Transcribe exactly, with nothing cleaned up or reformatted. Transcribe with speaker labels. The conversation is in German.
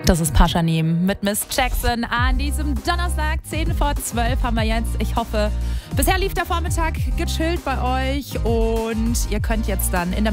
Speaker 1: Das ist Paschanim mit Miss Jackson an diesem Donnerstag, zehn vor zwölf haben wir jetzt. Ich hoffe, bisher lief der Vormittag gechillt bei euch und ihr könnt jetzt dann in der